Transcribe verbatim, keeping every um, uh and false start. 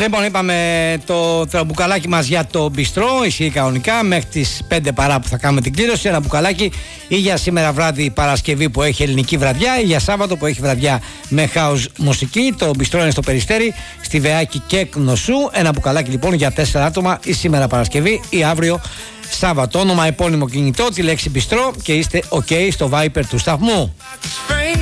Λοιπόν, είπαμε το, το μπουκαλάκι μας για το μπιστρό. Ισχύει κανονικά μέχρι τις πέντε παρά που θα κάνουμε την κλήρωση. Ένα μπουκαλάκι ή για σήμερα βράδυ Παρασκευή που έχει ελληνική βραδιά, ή για Σάββατο που έχει βραδιά με house μουσική. Το μπιστρό είναι στο Περιστέρι, στη Βεάκη και Κνωσού. Ένα μπουκαλάκι λοιπόν για τέσσερα άτομα ή σήμερα Παρασκευή ή αύριο Σάββατο. Όνομα, επώνυμο, κινητό, τη λέξη μπιστρό και είστε ok στο Viper του σταθμού.